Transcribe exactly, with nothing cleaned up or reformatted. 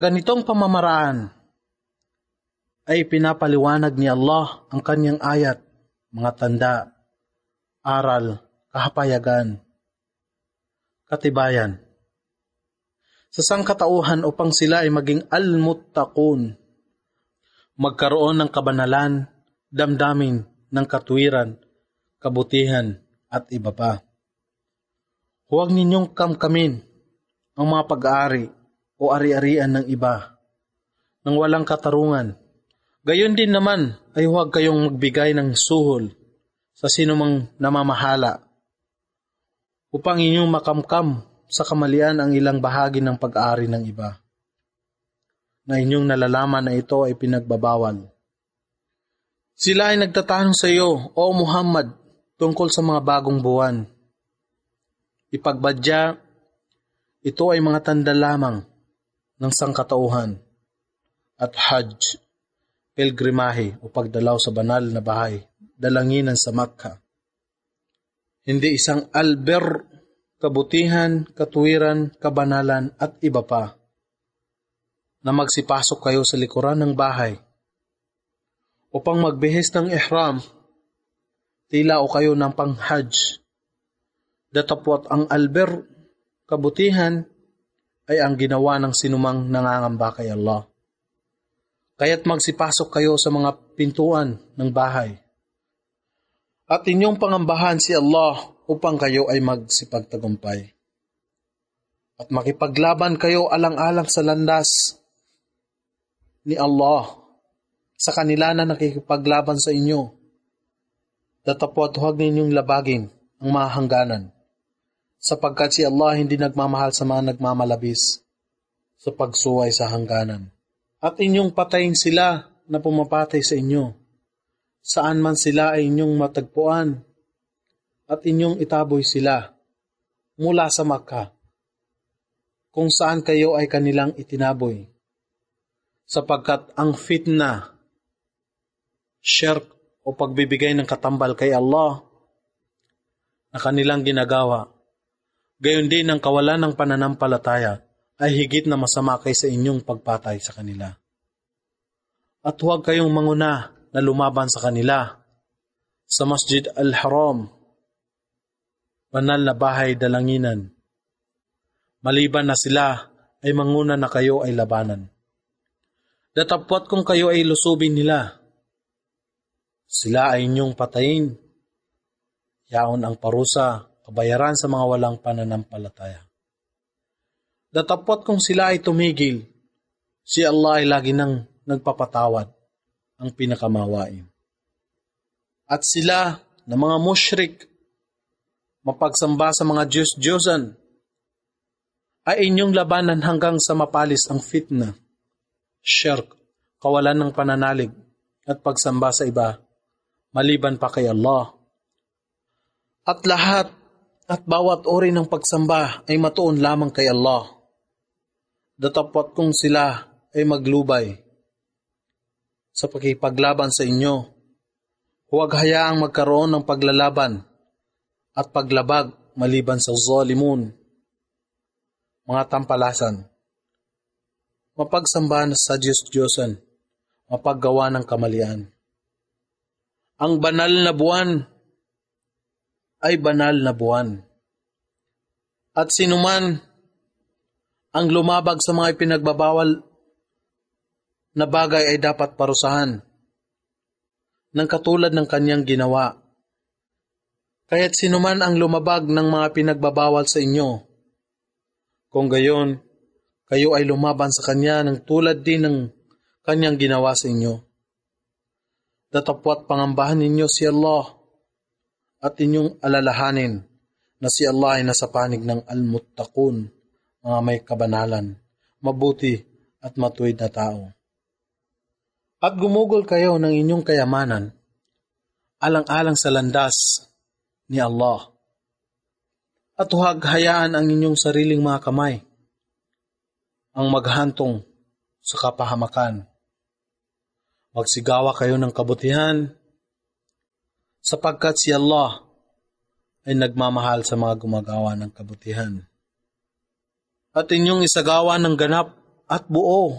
Ganitong pamamaraan ay pinapaliwanag ni Allah ang kanyang ayat, mga tanda, aral, kahapayagan, katibayan sa sangkatauhan upang sila ay maging al-muttaqun, magkaroon ng kabanalan, damdamin ng katwiran, kabutihan at iba pa. Huwag ninyong kamkamin ang mga pag-aari o ari-arian ng iba nang walang katarungan. Gayon din naman ay huwag kayong magbigay ng suhol sa sinumang namamahala upang inyong makamkam sa kamalian ang ilang bahagi ng pag-aari ng iba na inyong nalalaman na ito ay pinagbabawal. Sila ay nagtatanong sa iyo, O Muhammad, tungkol sa mga bagong buwan. Ipagbadya, ito ay mga tanda lamang ng sangkatauhan at Hajj, pilgrimahe o pagdalaw sa banal na bahay, dalanginan sa Makkah. Hindi isang albir, kabutihan, katwiran, kabanalan at iba pa na magsipasok kayo sa likuran ng bahay upang magbihis ng ihram, tila o kayo ng pang-Hajj. Datapwat ang albir, kabutihan, ay ang ginawa ng sinumang nangangamba kay Allah. Kaya't magsipasok kayo sa mga pintuan ng bahay at inyong pangambahan si Allah upang kayo ay magsipagtagumpay. At makipaglaban kayo alang-alang sa landas ni Allah sa kanila na nakikipaglaban sa inyo. Datapwat huwag ninyong labagin ang mga hangganan, sapagkat si Allah hindi nagmamahal sa mga nagmamalabis sa pagsuway sa hangganan. At inyong patayin sila na pumapatay sa inyo, saan man sila ay inyong matagpuan, at inyong itaboy sila mula sa Makkah, kung saan kayo ay kanilang itinaboy, sapagkat ang fitna, shirk o pagbibigay ng katambal kay Allah na kanilang ginagawa, gayon din ang kawalan ng pananampalataya ay higit na masama kaysa inyong pagpatay sa kanila. At huwag kayong manguna na lumaban sa kanila sa Masjid al-Haram, banal na bahay dalanginan, maliban na sila ay manguna na kayo ay labanan. Datapwat kung kayo ay lusubin nila, sila ay inyong patayin. Yaon ang parusa, kabayaran sa mga walang pananampalataya. Datapwat kung sila ay tumigil, si Allah ay lagi nang nagpapatawad, ang pinakamawain. At sila na mga mushrik, mapagsamba sa mga Diyos-Diyosan, ay inyong labanan hanggang sa mapalis ang fitna, shirk, kawalan ng pananalig, at pagsamba sa iba, maliban pa kay Allah. At lahat at bawat uri ng pagsamba ay matuon lamang kay Allah. Datapwat kung sila ay maglubay sa pakipaglaban sa inyo, huwag hayaang magkaroon ng paglalaban at paglabag maliban sa zalimun, mga tampalasan, mapagsamba sa Diyos-Diyosan, mapaggawa ng kamalian. Ang banal na buwan ay banal na buwan. At sinuman ang lumabag sa mga ipinagbabawal na bagay ay dapat parusahan ng katulad ng kanyang ginawa. Kaya't sinuman ang lumabag ng mga pinagbabawal sa inyo, kung gayon, kayo ay lumaban sa kanya ng tulad din ng kanyang ginawa sa inyo. Datapwat pangambahan ninyo si Allah at inyong alalahanin na si Allah ay nasa panig ng al-muttaqun, mga may kabanalan, mabuti at matuwid na tao. At gumugol kayo ng inyong kayamanan alang-alang sa landas ni Allah. At huwag hayaan ang inyong sariling mga kamay ang maghantong sa kapahamakan. Magsigawa kayo ng kabutihan sapagkat si Allah ay nagmamahal sa mga gumagawa ng kabutihan. At inyong isagawa ng ganap at buo